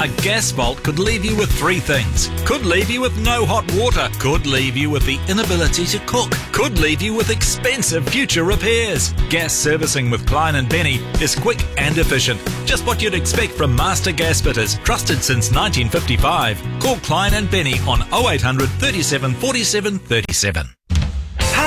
A gas fault could leave you with three things. Could leave you with no hot water. Could leave you with the inability to cook. Could leave you with expensive future repairs. Gas servicing with Klein and Benny is quick and efficient. Just what you'd expect from master gas fitters, trusted since 1955. Call Klein and Benny on 0800 37 47 37.